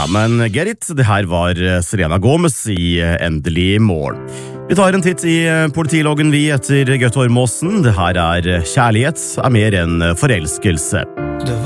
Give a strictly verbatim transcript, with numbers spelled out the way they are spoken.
Men get it, det her var Selena Gomez i Endelig morgen. Vi tar en titt i politiloggen vi etter Gaute Ormåsen. Det her er kjærlighet er mer enn forelskelse.